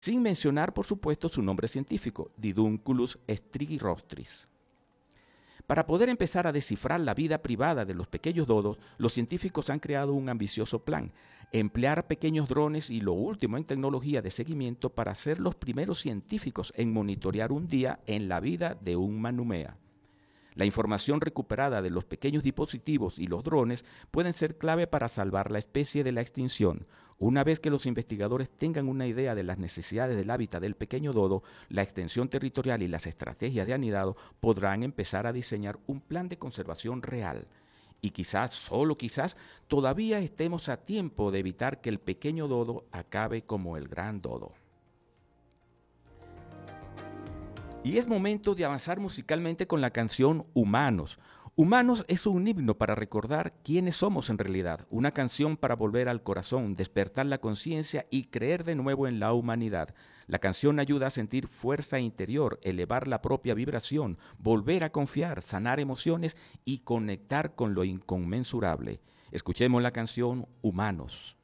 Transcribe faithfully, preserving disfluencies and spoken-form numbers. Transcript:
sin mencionar, por supuesto, su nombre científico, Didunculus stygirostris. Para poder empezar a descifrar la vida privada de los pequeños dodos, los científicos han creado un ambicioso plan: emplear pequeños drones y lo último en tecnología de seguimiento para ser los primeros científicos en monitorear un día en la vida de un manumea. La información recuperada de los pequeños dispositivos y los drones pueden ser clave para salvar la especie de la extinción. Una vez que los investigadores tengan una idea de las necesidades del hábitat del pequeño dodo, la extensión territorial y las estrategias de anidado, podrán empezar a diseñar un plan de conservación real. Y quizás, solo quizás, todavía estemos a tiempo de evitar que el pequeño dodo acabe como el gran dodo. Y es momento de avanzar musicalmente con la canción Humanos. Humanos es un himno para recordar quiénes somos en realidad, una canción para volver al corazón, despertar la conciencia y creer de nuevo en la humanidad. La canción ayuda a sentir fuerza interior, elevar la propia vibración, volver a confiar, sanar emociones y conectar con lo inconmensurable. Escuchemos la canción Humanos.